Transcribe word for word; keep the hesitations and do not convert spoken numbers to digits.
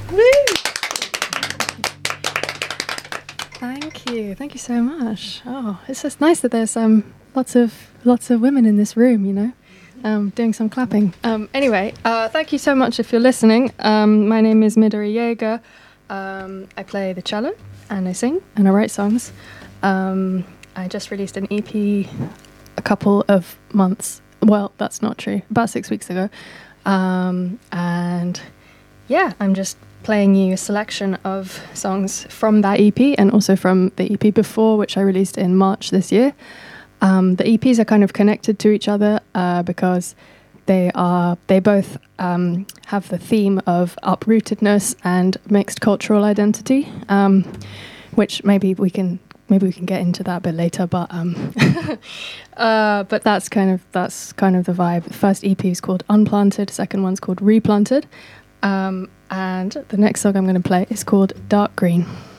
Thank you, thank you so much. Oh, it's just nice that there's um lots of lots of women in this room, you know, um, doing some clapping. Um, anyway, uh, thank you so much if you're listening. Um, my name is Midori Jaeger. Um, I play the cello and I sing and I write songs. Um, I just released an E P a couple of months. Well, that's not true. About six weeks ago. Um, and yeah, I'm just playing you a selection of songs from that E P and also from the E P before, which I released in March this year. Um, the E Ps are kind of connected to each other uh, because they are they both um, have the theme of uprootedness and mixed cultural identity, um, which maybe we can maybe we can get into that a bit later. But um, uh, but that's kind of that's kind of the vibe. The first E P is called Unplanted. The second one's called Replanted. Um, and the next song I'm going to play is called Dark Green.